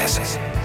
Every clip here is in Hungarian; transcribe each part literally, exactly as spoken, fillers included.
Ez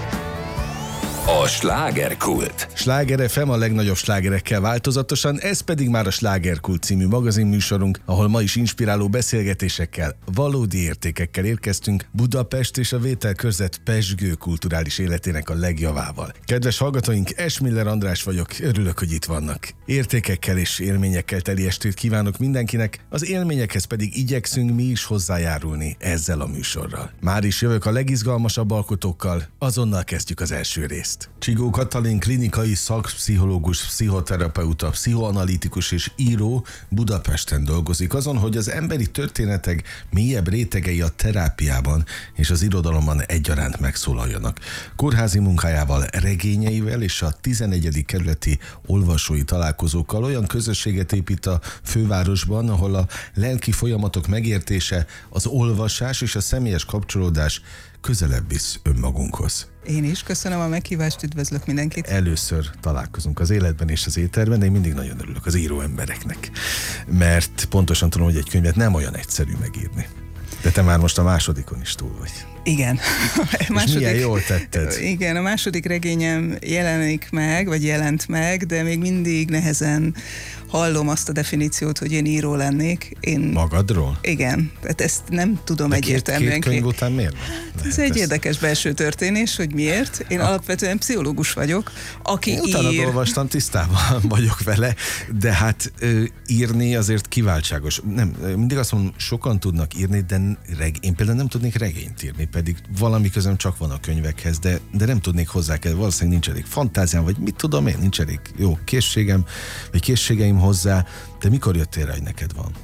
a Slágerkult. Sláger ef em a legnagyobb slágerekkel változatosan, ez pedig már a Slágerkult című magazinműsorunk, ahol ma is inspiráló beszélgetésekkel, valódi értékekkel érkeztünk Budapest és a vételkörzet pezsgő kulturális életének a legjavával. Kedves hallgatóink, Esmiller András vagyok, örülök, hogy itt vannak. Értékekkel és élményekkel teli estét kívánok mindenkinek, az élményekhez pedig igyekszünk mi is hozzájárulni ezzel a műsorral. Már is jövök a legizgalmasabb alkotókkal, azonnal kezdjük az első részt. Csigó Katalin klinikai szakpszichológus, pszichoterapeuta, pszichoanalitikus és író Budapesten dolgozik azon, hogy az emberi történetek mélyebb rétegei a terápiában és az irodalomban egyaránt megszólaljanak. Kórházi munkájával, regényeivel és a tizenegyedik kerületi olvasói találkozókkal olyan közösséget épít a fővárosban, ahol a lelki folyamatok megértése, az olvasás és a személyes kapcsolódás közelebb visz önmagunkhoz. Én is köszönöm a meghívást, üdvözlök mindenkit. Először találkozunk az életben és az éterben, de én mindig nagyon örülök az író embereknek, mert pontosan tudom, hogy egy könyvet nem olyan egyszerű megírni. De te már most a másodikon is túl vagy. Igen. És második, milyen jól tetted. Igen, a második regényem jelenik meg, vagy jelent meg, de még mindig nehezen hallom azt a definíciót, hogy én író lennék. Én... Magadról? Igen, tehát ezt nem tudom de egyértelműen. Két, két könyv után miért? Hát ez egy ezt... érdekes belső történés, hogy miért. Én a... alapvetően pszichológus vagyok, aki én ír. Utána olvastam, tisztában vagyok vele, de hát ö, írni azért kiváltságos. Nem, mindig azt mondom, sokan tudnak írni, de reg... én például nem tudnék regényt írni, pedig valami közöm csak van a könyvekhez, de, de nem tudnék hozzá kell, valószínűleg nincs elég fantáziám, vagy mit tudom én, nincs elég jó készségem, vagy készségeim hozzá, de mikor jöttél rá, hogy neked van?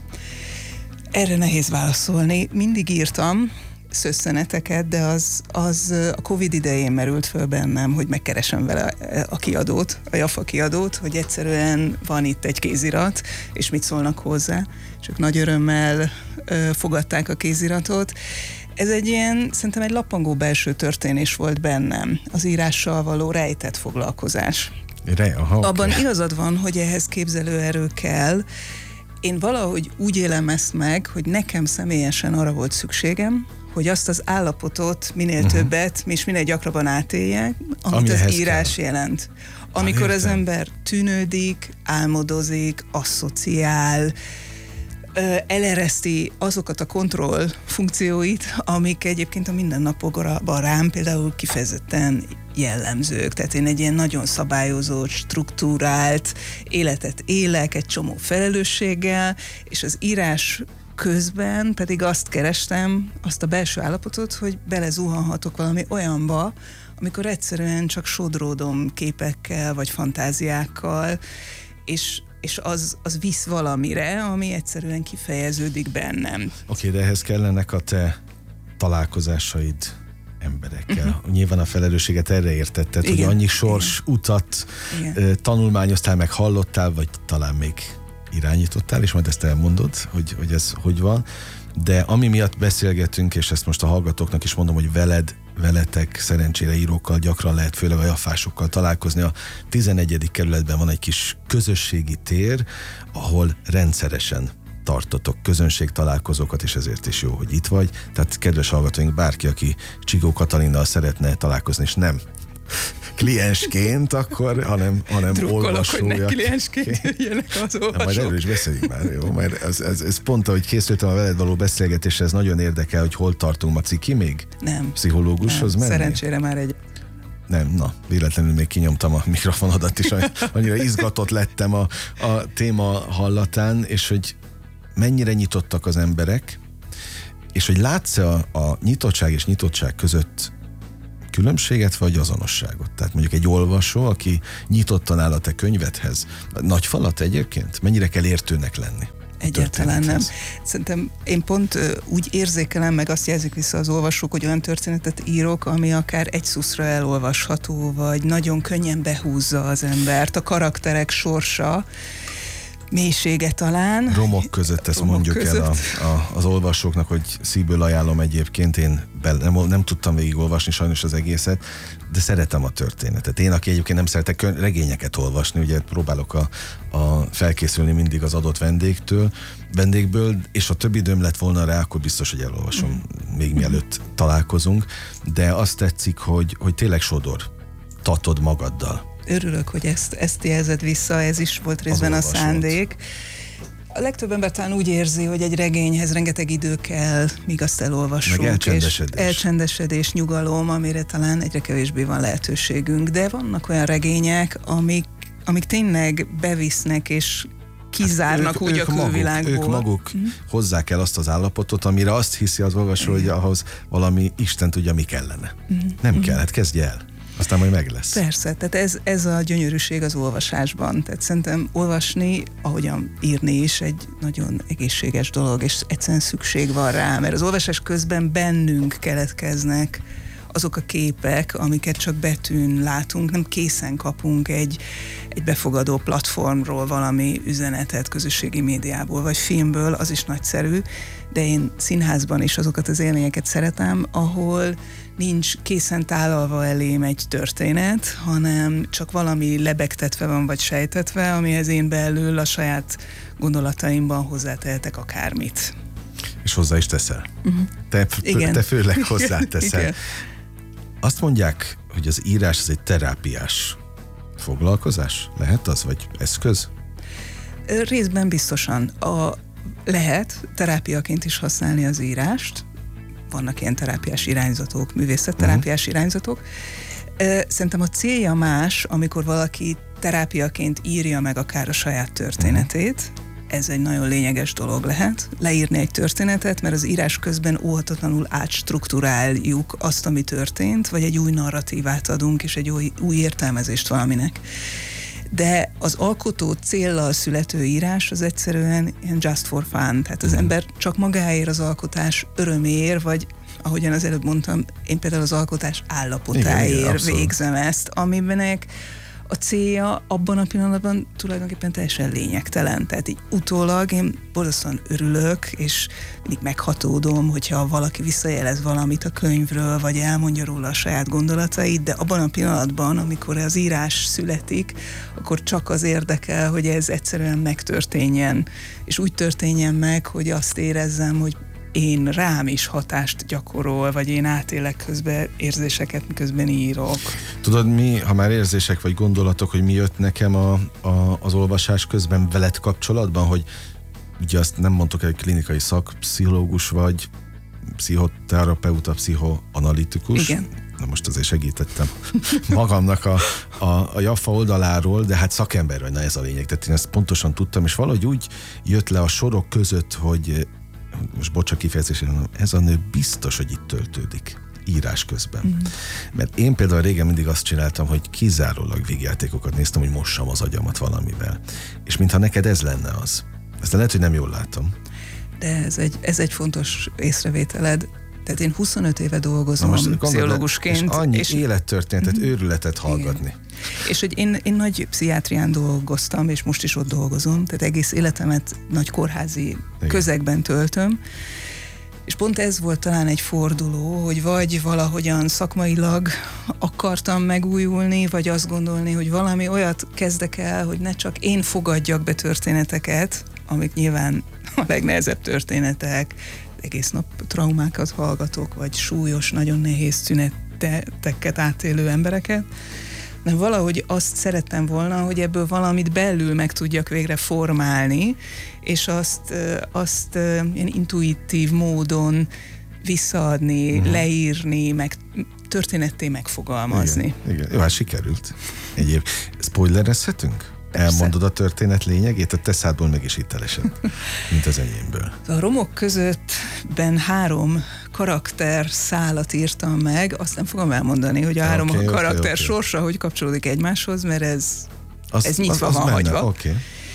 Erre nehéz válaszolni. Mindig írtam szösszeneteket, de az, az a Covid idején merült föl bennem, hogy megkeresem vele a kiadót, a Jaffa kiadót, hogy egyszerűen van itt egy kézirat, és mit szólnak hozzá. És ők nagy örömmel ö, fogadták a kéziratot. Ez egy ilyen, szerintem egy lappangó belső történés volt bennem, az írással való rejtett foglalkozás. Re, aha, Abban okay. igazad van, hogy ehhez képzelőerő kell. Én valahogy úgy élem ezt meg, hogy nekem személyesen arra volt szükségem, hogy azt az állapotot minél uh-huh. többet, és minél gyakrabban átéljek, amit Ami az írás kell. jelent. Amikor ah, az ember tűnődik, álmodozik, asszociál, elereszti azokat a kontroll funkcióit, amik egyébként a mindennapokban rám például kifejezetten jellemzők. Tehát én egy ilyen nagyon szabályozott, struktúrált életet élek, egy csomó felelősséggel, és az írás közben pedig azt kerestem, azt a belső állapotot, hogy belezuhanhatok valami olyanba, amikor egyszerűen csak sodródom képekkel, vagy fantáziákkal, és és az, az visz valamire, ami egyszerűen kifejeződik bennem. Oké, okay, de ehhez kellenek a te találkozásaid emberekkel. Uh-huh. Nyilván a felelősséget erre értetted, igen, hogy annyi sors igen. utat igen. tanulmányoztál, meg hallottál, vagy talán még irányítottál, és majd ezt elmondod, hogy, hogy ez hogy van. De ami miatt beszélgetünk, és ezt most a hallgatóknak is mondom, hogy veled, veletek szerencsére írókkal gyakran lehet, főleg a jaffásokkal találkozni. A tizenegyedik kerületben van egy kis közösségi tér, ahol rendszeresen tartotok közönségtalálkozókat, és ezért is jó, hogy itt vagy. Tehát kedves hallgatóink, bárki, aki Csigó Katalinnal szeretne találkozni, és nem kliensként, akkor, hanem, hanem olvasója. hogy ne kliensként jöjjenek az olvasók. Na, majd erről is beszéljünk már, jó? Mert ez, ez, ez pont, ahogy készültem a veled való beszélgetésre, ez nagyon érdekel, hogy hol tartunk. Maci, ki még? Nem. Pszichológushoz menni? Szerencsére már egy... Nem, na, véletlenül még kinyomtam a mikrofonodat is, annyira izgatott lettem a, a téma hallatán, és hogy mennyire nyitottak az emberek, és hogy látsz-e a, a nyitottság és nyitottság között különbséget vagy azonosságot? Tehát mondjuk egy olvasó, aki nyitottan áll a te könyvedhez, nagy falat egyébként? Mennyire kell értőnek lenni? Egyáltalán nem. Szerintem én pont uh, úgy érzékelem, meg azt jelzik vissza az olvasók, hogy olyan történetet írok, ami akár egy szuszra elolvasható, vagy nagyon könnyen behúzza az embert, a karakterek sorsa, mélysége talán. Romok között, ezt Romok mondjuk között. el a, a, az olvasóknak, hogy szívből ajánlom egyébként, én be, nem, nem tudtam végigolvasni sajnos az egészet, de szeretem a történetet. Én, aki egyébként nem szeretek regényeket olvasni, ugye próbálok a, a felkészülni mindig az adott vendégtől, vendégből, és ha több időm lett volna rá, akkor biztos, hogy elolvasom. Mm. még mielőtt találkozunk, de azt tetszik, hogy, hogy tényleg sodor. Tatod magaddal. Örülök, hogy ezt, ezt jelzed vissza, ez is volt részben a szándék. A legtöbb ember talán úgy érzi, hogy egy regényhez rengeteg idő kell, míg azt elolvassuk. Meg elcsendesedés. És elcsendesedés, nyugalom, amire talán egyre kevésbé van lehetőségünk. De vannak olyan regények, amik, amik tényleg bevisznek és kizárnak hát ők, úgy ők a külvilágból. Maguk, ők maguk mm. hozzák el azt az állapotot, amire azt hiszi az olvasó, hogy ahhoz valami Isten tudja, mi kellene. Mm. Nem mm. kell, hát kezdj el. Aztán majd meg lesz. Persze, tehát ez, ez a gyönyörűség az olvasásban. Tehát szerintem olvasni, ahogyan írni is egy nagyon egészséges dolog, és egyszerűen szükség van rá, mert az olvasás közben bennünk keletkeznek azok a képek, amiket csak betűn látunk, nem készen kapunk egy, egy befogadó platformról valami üzenetet, közösségi médiából, vagy filmből, az is nagyszerű, de én színházban is azokat az élményeket szeretem, ahol nincs készen tálalva elém egy történet, hanem csak valami lebegtetve van, vagy sejtetve, amihez én belül a saját gondolataimban hozzátehetek akármit. És hozzá is teszel. Uh-huh. Te, f- te főleg hozzáteszel. Igen. Azt mondják, hogy az írás az egy terápiás foglalkozás? Lehet az, vagy eszköz? Részben biztosan. A, lehet terápiaként is használni az írást. Vannak ilyen terápiás irányzatok, művészetterápiás uh-huh. irányzatok. Szerintem a célja más, amikor valaki terápiaként írja meg akár a saját történetét. Uh-huh. Ez egy nagyon lényeges dolog lehet, leírni egy történetet, mert az írás közben óhatatlanul átstruktúráljuk azt, ami történt, vagy egy új narratívát adunk, és egy új, új értelmezést valaminek. De az alkotó céllal születő írás az egyszerűen ilyen just for fun, tehát az ember csak magáért, az alkotás öröméért, vagy ahogyan az előbb mondtam, én például az alkotás állapotáért végzem ezt, amibenek a célja abban a pillanatban tulajdonképpen teljesen lényegtelen. Tehát így utólag én borzasztóan örülök, és mindig meghatódom, hogyha valaki visszajelez valamit a könyvről, vagy elmondja róla a saját gondolatait, de abban a pillanatban, amikor az írás születik, akkor csak az érdekel, hogy ez egyszerűen megtörténjen. És úgy történjen meg, hogy azt érezzem, hogy én rám is hatást gyakorol, vagy én átélek közben érzéseket, miközben írok. Tudod mi, ha már érzések vagy gondolatok, hogy mi jött nekem a, a, az olvasás közben veled kapcsolatban, hogy ugye azt nem mondtok, egy klinikai szakpszichológus vagy, pszichoterapeuta, pszichoanalitikus. Igen. Na most azért segítettem magamnak a, a, a Jaffa oldaláról, de hát szakember vagy, na ez a lényeg. Tehát én ezt pontosan tudtam, és valahogy úgy jött le a sorok között, hogy most bocs a kifejezésén, ez a nő biztos, hogy itt töltődik írás közben. Mm. Mert én például régen mindig azt csináltam, hogy kizárólag vígjátékokat néztem, hogy mossam az agyamat valamivel. És mintha neked ez lenne az. Ezt lehet, hogy nem jól látom. De ez egy, ez egy fontos észrevételed. Tehát én huszonöt éve dolgozom pszichológusként. És annyi és élettörténetet, mm. őrületet hallgatni. Igen. És hogy én, én nagy pszichiátrián dolgoztam, és most is ott dolgozom, tehát egész életemet nagy kórházi Igen. közegben töltöm, és pont ez volt talán egy forduló, hogy vagy valahogyan szakmailag akartam megújulni, vagy azt gondolni, hogy valami olyat kezdek el, hogy ne csak én fogadjak be történeteket, amik nyilván a legnehezebb történetek, egész nap traumákat hallgatok, vagy súlyos, nagyon nehéz szüneteket átélő embereket, de valahogy azt szerettem volna, hogy ebből valamit belül meg tudjak végre formálni, és azt, azt ilyen intuitív módon visszaadni, uh-huh. leírni, meg történetté megfogalmazni. Igen, igen. Jó, hát sikerült. Egyéb spoilerezhetünk? Persze. Elmondod a történet lényegét, a te szádból meg is hitelesebb, mint az enyémből. A romok közöttben három karakter szálat írtam meg, azt nem fogom elmondani, hogy a három okay, karakter okay, okay. sorsa hogy kapcsolódik egymáshoz, mert ez, az, ez nyitva az, az van benne. Hagyva. Okay.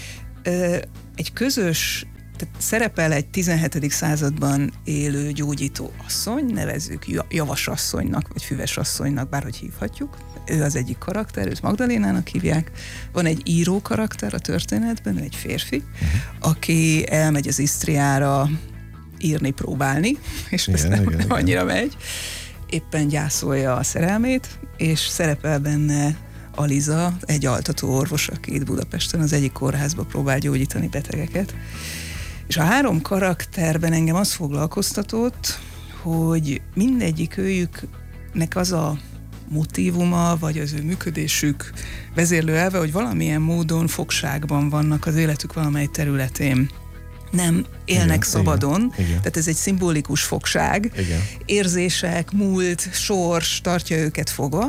Egy közös, tehát szerepel egy tizenhetedik században élő gyógyító asszony, nevezzük javasasszonynak, vagy füvesasszonynak, bárhogy hívhatjuk. Ő az egyik karakter, őt Magdalénának hívják. Van egy író karakter a történetben, ő egy férfi, uh-huh. aki elmegy az Isztriára írni, próbálni, és igen, ez nem igen, annyira igen. megy. Éppen gyászolja a szerelmét, és szerepel benne Aliza, egy altató orvos, aki itt Budapesten az egyik kórházba próbál gyógyítani betegeket. És a három karakterben engem az foglalkoztatott, hogy mindegyik őjüknek az a motívuma, vagy az ő működésük vezérlő elve, hogy valamilyen módon fogságban vannak az életük valamely területén. Nem élnek igen, szabadon, igen, igen. Tehát ez egy szimbolikus fogság. Igen. Érzések, múlt, sors tartja őket fogva,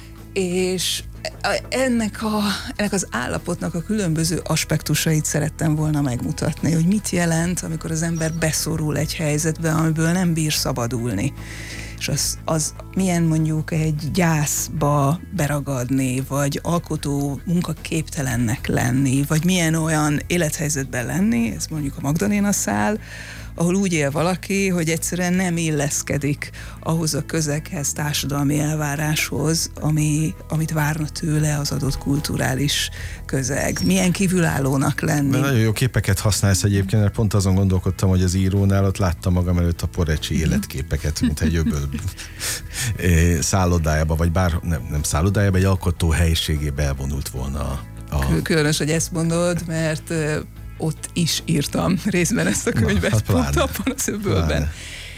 és ennek, a, ennek az állapotnak a különböző aspektusait szerettem volna megmutatni, hogy mit jelent, amikor az ember beszorul egy helyzetbe, amiből nem bír szabadulni. És az, az milyen mondjuk egy gyászba beragadni, vagy alkotó munkaképtelennek lenni, vagy milyen olyan élethelyzetben lenni, ez mondjuk a Magdaléna szál, ahol úgy él valaki, hogy egyszerűen nem illeszkedik ahhoz a közeghez, társadalmi elváráshoz, ami, amit várna tőle az adott kulturális közeg. Milyen kívülállónak lenni. De nagyon jó képeket használsz egyébként, mert pont azon gondolkodtam, hogy az írónál ott láttam magam előtt a Porecsi mm. életképeket, mint egy öböl szállodájába, vagy bár nem, nem szállodájába, egy alkotó helyiségébe elvonult volna a... a... Különös, hogy ezt mondod, mert ott is írtam részben ezt a könyvet, hát pont abban az öbölben.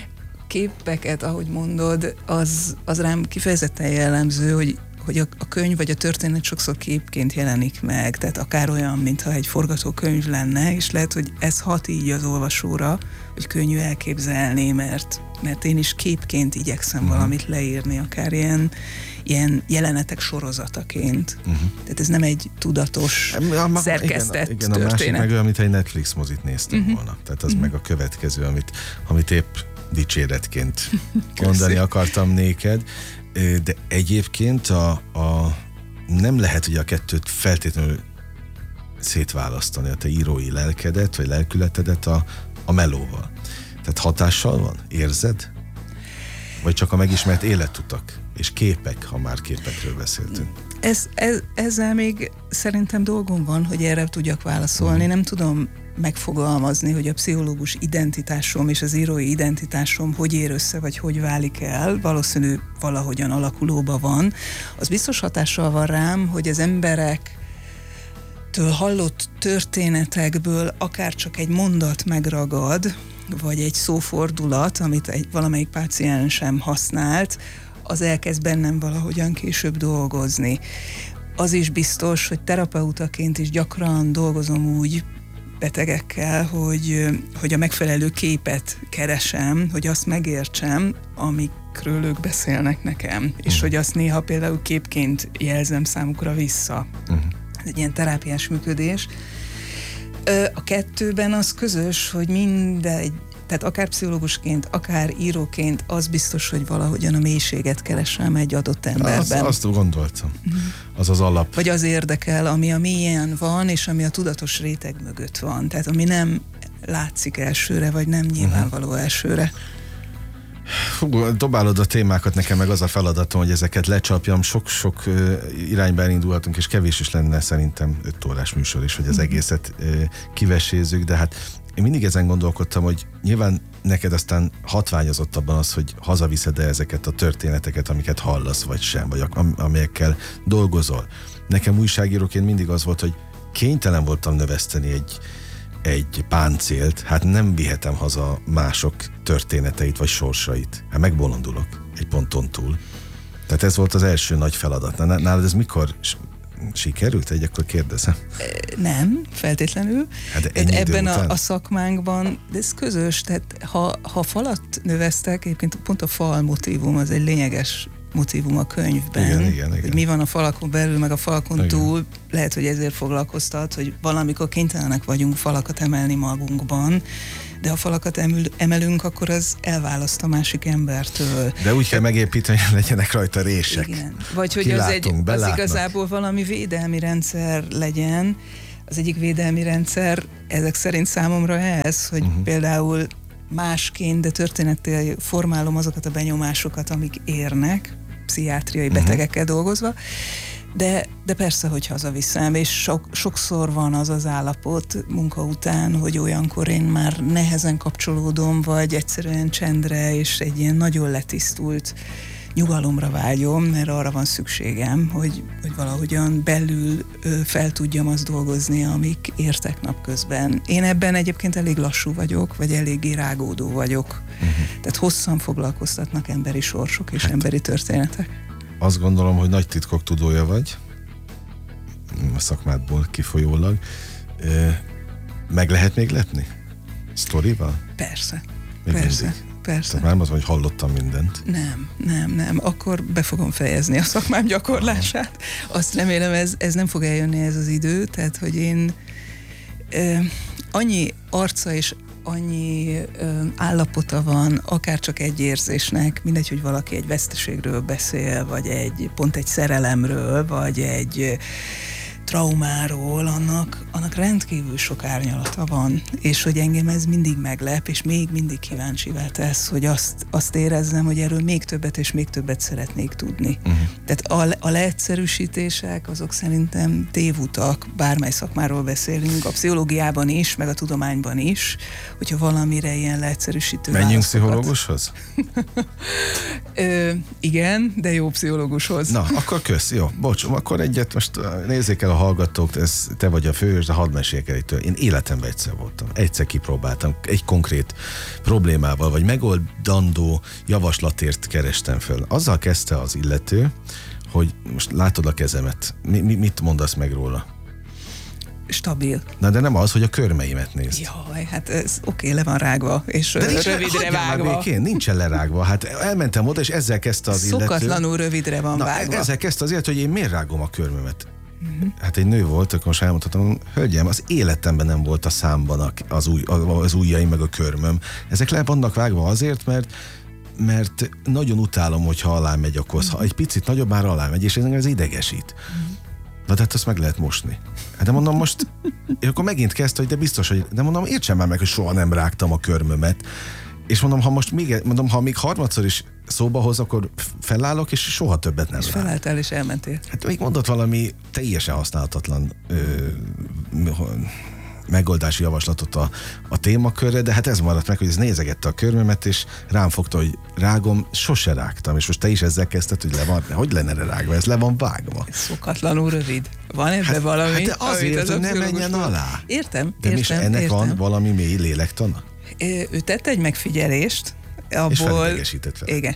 Képeket, ahogy mondod, az, az rám kifejezetten jellemző, hogy, hogy a, a könyv vagy a történet sokszor képként jelenik meg, tehát akár olyan, mintha egy forgatókönyv lenne, és lehet, hogy ez hat így az olvasóra, hogy könnyű elképzelni, mert, mert én is képként igyekszem uh-huh. valamit leírni, akár ilyen ilyen jelenetek sorozataként. Uh-huh. Tehát ez nem egy tudatos, a, szerkesztett igen, igen, a történet. Másik meg olyan, mint egy Netflix mozit néztem uh-huh. volna. Tehát az uh-huh. meg a következő, amit, amit épp dicséretként mondani akartam néked. De egyébként a, a, nem lehet ugye a kettőt feltétlenül szétválasztani, a te írói lelkedet, vagy lelkületedet a, a melóval. Tehát hatással van? Érzed? Vagy csak a megismert életutak és képek, ha már képekről beszéltünk? Ez, ez, ezzel még szerintem dolgom van, hogy erre tudjak válaszolni. Uh-huh. Nem tudom megfogalmazni, hogy a pszichológus identitásom és az írói identitásom hogy ér össze, vagy hogy válik el. Valószínű valahogyan alakulóban van. Az biztos hatással van rám, hogy az emberek től hallott történetekből akár csak egy mondat megragad, vagy egy szófordulat, amit egy valamelyik páciensem használt, az elkezd bennem valahogyan később dolgozni. Az is biztos, hogy terapeutaként is gyakran dolgozom úgy betegekkel, hogy, hogy a megfelelő képet keresem, hogy azt megértsem, amikről ők beszélnek nekem, uh-huh. és hogy azt néha például képként jelzem számukra vissza. Uh-huh. Ez egy ilyen terápiás működés. A kettőben az közös, hogy mindegy, tehát akár pszichológusként, akár íróként az biztos, hogy valahogyan a mélységet keresem egy adott emberben. Azt, azt gondoltam. Mm. Az az alap. Vagy az érdekel, ami a mélyen van, és ami a tudatos réteg mögött van. Tehát ami nem látszik elsőre, vagy nem nyilvánvaló uh-huh. elsőre. Hú, dobálod a témákat, nekem meg az a feladatom, hogy ezeket lecsapjam, sok-sok uh, irányba elindulhatunk, és kevés is lenne szerintem öt órás műsor is, hogy az egészet uh, kivesézzük, de hát én mindig ezen gondolkodtam, hogy nyilván neked aztán hatványozott abban az, hogy hazaviszed-e ezeket a történeteket, amiket hallasz, vagy sem, vagy am- amelyekkel dolgozol. Nekem újságíróként mindig az volt, hogy kénytelen voltam növeszteni egy egy páncélt, hát nem vihetem haza mások történeteit vagy sorsait. Hát megbolondulok egy ponton túl. Tehát ez volt az első nagy feladat. Nálad ez mikor sikerült? Egy akkor kérdezem. Nem, feltétlenül. Hát ebben a, a szakmánkban, de ez közös, tehát ha, ha falat növesztek, egyébként pont a fal motívum az egy lényeges motívum a könyvben, igen, igen, igen. Hogy mi van a falakon belül, meg a falakon igen. túl, lehet, hogy ezért foglalkoztat, hogy valamikor kénytelenek vagyunk falakat emelni magunkban, de ha falakat emel, emelünk, akkor az elválaszt a másik embertől. De úgy kell megépíteni, hogy legyenek rajta rések. Igen. Vagy hogy az, egy, az igazából valami védelmi rendszer legyen. Az egyik védelmi rendszer ezek szerint számomra ez, hogy uh-huh. például másként, de történettel formálom azokat a benyomásokat, amik érnek, pszichiátriai uh-huh. betegekkel dolgozva, de, de persze, hogy hazaviszem, és sok, sokszor van az az állapot munka után, hogy olyankor én már nehezen kapcsolódom, vagy egyszerűen csendre, és egy ilyen nagyon letisztult nyugalomra vágyom, mert arra van szükségem, hogy, hogy valahogyan belül fel tudjam azt dolgozni, amik értek napközben. Én ebben egyébként elég lassú vagyok, vagy eléggé rágódó vagyok. Uh-huh. Tehát hosszan foglalkoztatnak emberi sorsok és hát, emberi történetek. Azt gondolom, hogy nagy titkok tudója vagy, a szakmádból kifolyólag. Meg lehet még lepni? Sztorival? Persze. Még persze. Mindig. Persze. Tehát már az, hogy hallottam mindent. Nem, nem, nem. Akkor be fogom fejezni a szakmám gyakorlását. Aha. Azt remélem, ez, ez nem fog eljönni ez az idő, tehát, hogy én eh, annyi arca és annyi eh, állapota van, akár csak egy érzésnek, mindegy, hogy valaki egy veszteségről beszél, vagy egy pont egy szerelemről, vagy egy traumáról, annak, annak rendkívül sok árnyalata van, és hogy engem ez mindig meglep, és még mindig kíváncsivá tesz, hogy azt, azt érezzem, hogy erről még többet és még többet szeretnék tudni. Uh-huh. Tehát a, a leegyszerűsítések, azok szerintem tévutak, bármely szakmáról beszélünk, a pszichológiában is, meg a tudományban is, hogyha valamire ilyen leegyszerűsítő Menjünk válaszokat... pszichológushoz? Ö, igen, de jó pszichológushoz. Na, akkor kösz, jó, bocs, akkor egyet most nézzék el a hallgatók, ez, te vagy a főhős, de hadd meséljek el itt. Én életemben egyszer voltam. Egyszer kipróbáltam. Egy konkrét problémával, vagy megoldandó javaslatért kerestem föl. Azzal kezdte az illető, hogy most látod a kezemet. Mi, mi, mit mondasz meg róla? Stabil. Na, de nem az, hogy a körmeimet nézd. Jaj, hát ez oké, okay, le van rágva, és de nincs, rövidre vágva. Békén, nincsen lerágva. Hát elmentem oda, és ezzel kezdte az illető. Szokatlanul rövidre van Na, vágva. Ezzel kezdte az illető, hogy én miért rágom a körmömet. Uh-huh. Hát egy nő volt, akkor most elmondhatom, hölgyem, az életemben nem volt a számban az, új, az ujjaim meg a körmöm. Ezek le vannak vágva azért, mert mert nagyon utálom, hogyha alá megy a kosz. Ha egy picit nagyobb, már alá megy, és ez idegesít. Uh-huh. Na, tehát azt meg lehet mosni. De mondom most, és akkor megint kezdte, hogy de biztos, hogy, de mondom, értsem már meg, hogy soha nem rágtam a körmömet. És mondom, ha most még, mondom, ha még harmadszor is szóba hoz, akkor felállok, és soha többet nem és rág. Felálltál, és elmentél. Hát még mondott valami teljesen használhatatlan ö, megoldási javaslatot a, a témakörre, de hát ez maradt meg, hogy ez nézegette a körmömet, és rám fogta, hogy rágom, sose rágtam, és most te is ezzel kezdted, hogy le van, hogy lenne erre rágva, ez le van vágva. Ez szokatlanul rövid. Van ebben hát, valami? Hát de azért, hogy ne menjen alá. Értem, de értem, de ennek értem. van valami mély lélektana? Ő tett egy megfigyelést, abból... És felidegesített fel. Igen.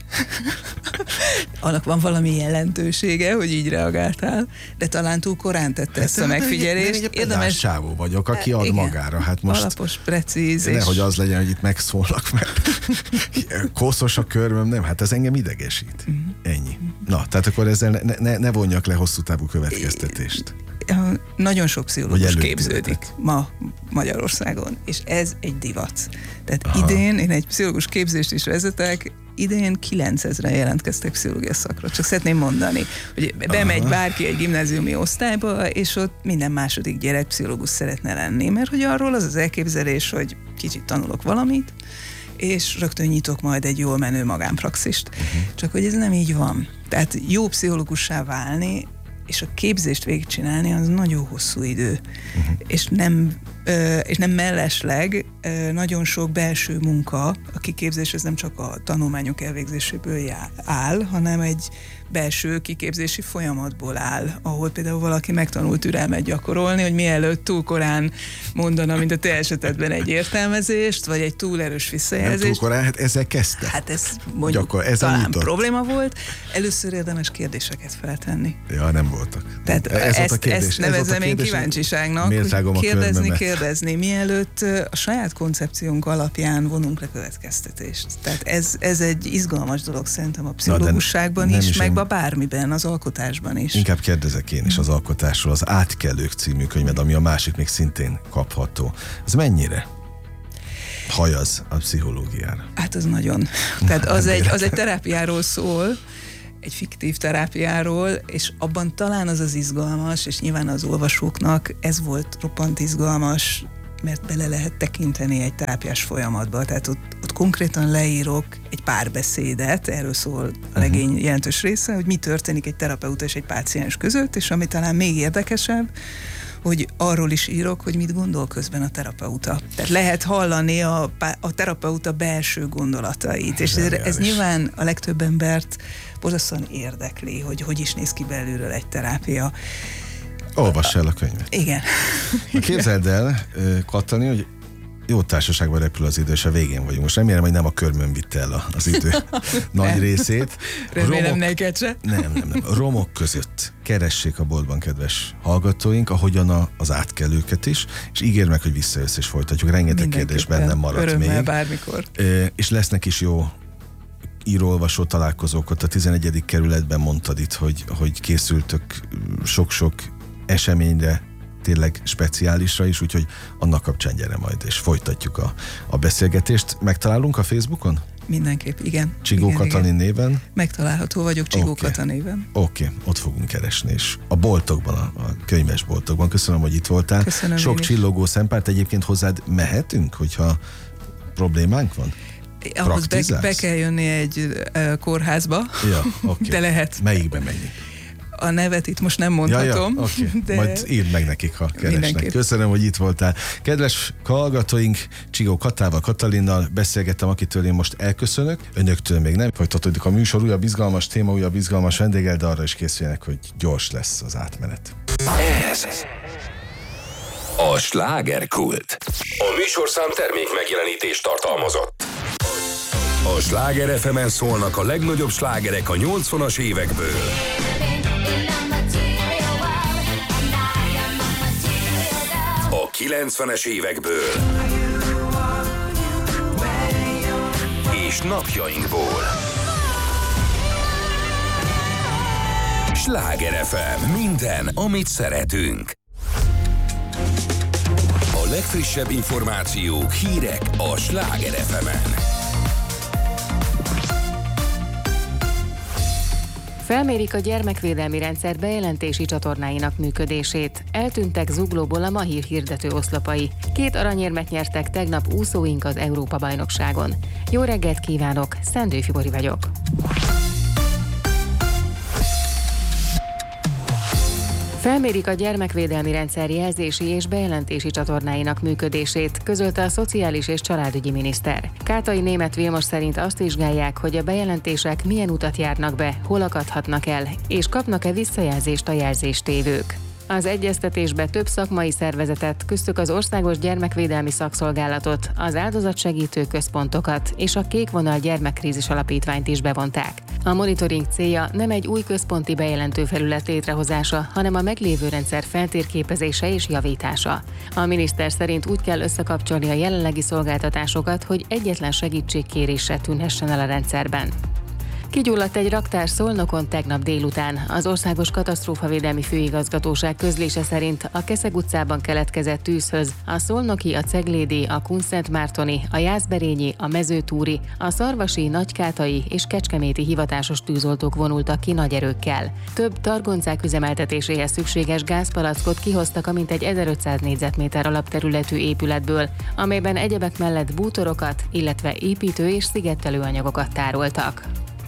Annak van valami jelentősége, hogy így reagáltál, de talán túl korán tette hát ezt a megfigyelést. Én egy érdemes csávó vagyok, aki ad igen. magára. Hát most alapos, precíz. Nehogy és... az legyen, hogy itt megszólak, mert koszos a körmöm, nem, hát ez engem idegesít. Uh-huh. Ennyi. Na, tehát akkor ezzel ne, ne, ne vonjak le hosszú távú következtetést. Nagyon sok pszichológus képződik ma Magyarországon, és ez egy divac. Tehát aha. idén, én egy pszichológus képzést is vezetek, idén kilencezren jelentkeztek pszichológia szakra. Csak szeretném mondani, hogy bemegy aha. bárki egy gimnáziumi osztályba, és ott minden második gyerek pszichológus szeretne lenni, mert hogy arról az az elképzelés, hogy kicsit tanulok valamit, és rögtön nyitok majd egy jól menő magánpraxist. Uh-huh. Csak hogy ez nem így van. Tehát jó pszichológussá válni, és a képzést végigcsinálni, az nagyon hosszú idő. Uh-huh. És, nem, ö, és nem mellesleg ö, nagyon sok belső munka, a kiképzés ez nem csak a tanulmányok elvégzéséből já, áll, hanem egy belső kiképzési folyamatból áll, ahol például valaki megtanult türelmet gyakorolni, hogy mielőtt túl korán mondana, mint a te esetedben egy értelmezést, vagy egy túl erős visszajelzést. Nem túl korán, hát ezzel kezdte. Hát ez mondjuk Gyakor, ez talán probléma volt. Először érdemes kérdéseket feltenni. Ja, nem voltak. Tehát ez ezt, kérdés, ezt nevezem én kíváncsiságnak, hogy kérdezni, kérdezni, mielőtt a saját koncepciónk alapján vonunk le következtetést. Tehát ez, ez egy izgalmas dolog szerintem a pszichológusságban is, is, meg a bármiben, az alkotásban is. Inkább kérdezek én is az alkotásról, az Átkelők című könyved, ami a másik még szintén kapható. Ez mennyire hajaz a pszichológiára? Hát az nagyon. Tehát az egy, az egy terápiáról szól, egy fiktív terápiáról, és abban talán az az izgalmas, és nyilván az olvasóknak ez volt roppant izgalmas, mert bele lehet tekinteni egy terápiás folyamatba. Tehát ott, ott konkrétan leírok egy párbeszédet, erről szól a legény jelentős része, hogy mi történik egy terapeuta és egy páciens között, és ami talán még érdekesebb, hogy arról is írok, hogy mit gondol közben a terapeuta. Tehát lehet hallani a, a terapeuta belső gondolatait, és ez, ez nyilván a legtöbb embert borzasztóan érdekli, hogy hogy is néz ki belülről egy terápia. Olvass el a könyvet. Igen. Képzeld el, Katalin, hogy jó társaságban repül az idő, és a végén vagyunk. Most remélem, hogy nem a körmön vitte el az idő nagy részét. Remélem romok, neked se. Nem, nem, nem. Romok között keressék a boltban, kedves hallgatóink, ahogyan a, az átkelőket is, és ígér meg, hogy visszajössz és folytatjuk. Rengeteg kérdés bennem maradt örömmel, még. Bármikor. És lesznek is jó író-olvasó találkozókat. A tizenegyedik kerületben mondtad itt, hogy, hogy készültök sok-sok eseményre, tényleg speciálisra is, úgyhogy annak kapcsán gyere majd, és folytatjuk a, a beszélgetést. Megtalálunk a Facebookon? Mindenképp, igen. Csigó igen, Katalin igen. néven? Megtalálható vagyok Csigó okay. Kata néven. Oké, okay. Ott fogunk keresni, és a boltokban, a, a könyvesboltokban. Köszönöm, hogy itt voltál. Köszönöm. Sok csillogó szempárt. Egyébként hozzád mehetünk, hogyha problémánk van? Ahhoz be, be kell jönni egy uh, kórházba, ja, okay. De lehet. Melyikbe menjünk? A nevet itt most nem mondhatom. Ja, ja, okay. De... Majd írd meg nekik, ha keresnek. Mindenképp. Köszönöm, hogy itt voltál. Kedves hallgatóink, Csigó Katával, Katalinnal beszélgettem, akitől én most elköszönök. Önöktől még nem. Folytatódik a műsor, újabb izgalmas téma, újabb izgalmas vendéggel, de arra is készüljenek, hogy gyors lesz az átmenet. Ez a slágerkult. A műsorszám termék megjelenítést tartalmazott. A Sláger ef emen szólnak a legnagyobb slágerek a nyolcvanas évekből. A kilencvenes évekből. És napjainkból. Sláger ef em. Minden, amit szeretünk. A legfrissebb információk, hírek a Sláger ef emen. Felmérik a gyermekvédelmi rendszer bejelentési csatornáinak működését. Eltűntek zuglóból a Mahír hirdető oszlopai. Két aranyérmet nyertek tegnap úszóink az Európa-bajnokságon. Jó reggelt kívánok, Szendő Fibori vagyok. Felmérik a gyermekvédelmi rendszer jelzési és bejelentési csatornáinak működését, közölte a Szociális és Családügyi Miniszter. Kátai Németh Vilmos szerint azt vizsgálják, hogy a bejelentések milyen utat járnak be, hol akadhatnak el, és kapnak-e visszajelzést a jelzéstévők. Az egyeztetésbe több szakmai szervezetet, köztük az Országos Gyermekvédelmi Szakszolgálatot, az áldozatsegítő központokat és a Kékvonal Gyermekkrízis Alapítványt is bevonták. A monitoring célja nem egy új központi bejelentő felület létrehozása, hanem a meglévő rendszer feltérképezése és javítása. A miniszter szerint úgy kell összekapcsolni a jelenlegi szolgáltatásokat, hogy egyetlen segítségkérésre tűnhessen el a rendszerben. Kigyulladt egy raktár Szolnokon tegnap délután. Az Országos Katasztrófavédelmi Főigazgatóság közlése szerint a Keszeg utcában keletkezett tűzhöz a szolnoki, a ceglédi, a kunszentmártoni, a jászberényi, a mezőtúri, a szarvasi, nagykátai és kecskeméti hivatásos tűzoltók vonultak ki nagy erőkkel. Több targoncák üzemeltetéséhez szükséges gázpalackot kihoztak a mintegy ezerötszáz négyzetméter alapterületű épületből, amelyben egyebek mellett bútorokat, illetve építő- és szigettelő anyagokat tároltak.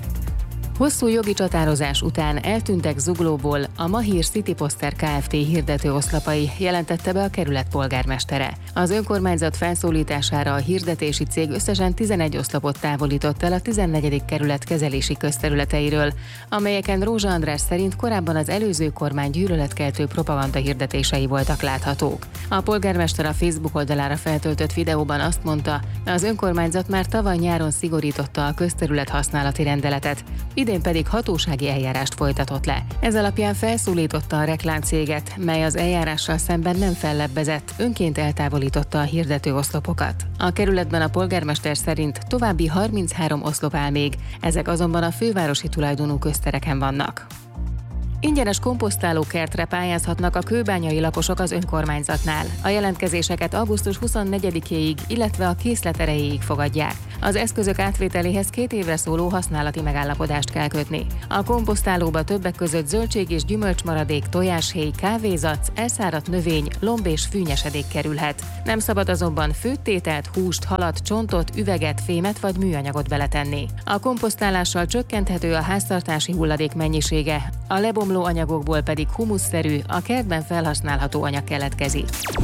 Hosszú jogi csatározás után eltűntek Zuglóból a Mahír City Poster Kft. Hirdető oszlopai, jelentette be a kerület polgármestere. Az önkormányzat felszólítására a hirdetési cég összesen tizenegy oszlopot távolított el a tizennegyedik kerület kezelési közterületeiről, amelyeken Rózsa András szerint korábban az előző kormány gyűlöletkeltő propaganda hirdetései voltak láthatók. A polgármester a Facebook oldalára feltöltött videóban azt mondta, az önkormányzat már tavaly nyáron szigorította a közterület használati rendeletet, idén pedig hatósági eljárást folytatott le. Ez alapján felszólította a reklámcéget, mely az eljárással szemben nem fellebbezett, önként eltávolította a hirdető oszlopokat. A kerületben a polgármester szerint további harminchárom oszlop áll még, ezek azonban a fővárosi tulajdonú köztereken vannak. Ingyenes komposztálókertre pályázhatnak a kőbányai lakosok az önkormányzatnál. A jelentkezéseket augusztus huszonnegyedikéig, illetve a készlet erejéig fogadják. Az eszközök átvételéhez két évre szóló használati megállapodást kell kötni. A komposztálóba többek között zöldség és gyümölcsmaradék, tojáshéj, kávézac, elszáradt növény, lomb és fűnyesedék kerülhet. Nem szabad azonban főttételt, húst, halat, csontot, üveget, fémet vagy műanyagot beletenni. A komposztálással csökkenthető a háztartási hulladék mennyisége. A lebomlás lebomló anyagokból pedig humuszszerű, a kertben felhasználható anyag keletkezik.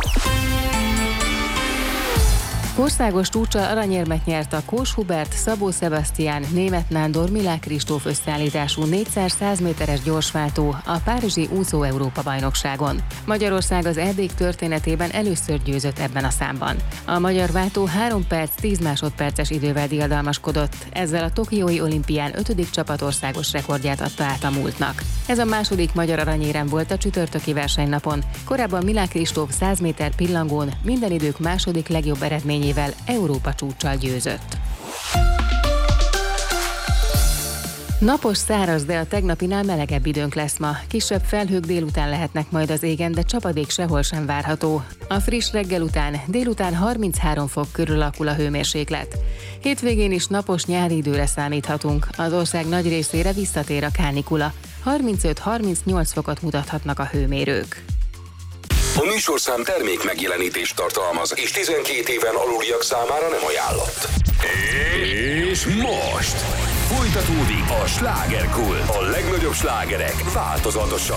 Országos csúccsal aranyérmet nyert a Kós Hubert, Szabó Sebastian, Németh Nándor, Milák Kristóf összeállítású négyszer-száz méteres gyorsváltó a párizsi úszó Európa-bajnokságon. Magyarország az Erdély történetében először győzött ebben a számban. A magyar váltó három perc tíz másodperces idővel diadalmaskodott, ezzel a tokiói olimpián ötödik csapatországos rekordját adta át a múltnak. Ez a második magyar aranyérem volt a csütörtöki versenynapon. Korábban Milák Kristóf száz méter pillangón minden idők második legjobb eredményével Európa csúccsal győzött. Napos, száraz, de a tegnapinál melegebb időnk lesz ma. Kisebb felhők délután lehetnek majd az égen, de csapadék sehol sem várható. A friss reggel után délután harminchárom fok körül alakul a hőmérséklet. Hétvégén is napos nyári időre számíthatunk. Az ország nagy részére visszatér a kánikula. harmincöt-harmincnyolc fokot mutathatnak a hőmérők. A műsorszám termék megjelenítést tartalmaz, és tizenkét éven aluliak számára nem ajánlott. És most folytatódik a Slágerkult. A legnagyobb slágerek változatosan.